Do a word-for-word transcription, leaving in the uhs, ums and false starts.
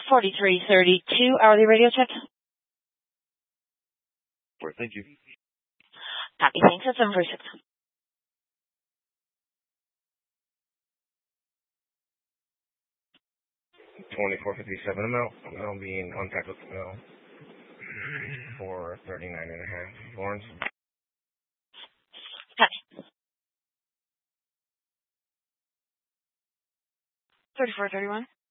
forty-three thirty-two, hourly radio check. Thank you. Copy, thanks. That's seven forty-six. twenty-four fifty-seven amount. I'll be in contact with the mail for thirty-nine and a half. Lawrence. Copy. thirty-four thirty-one.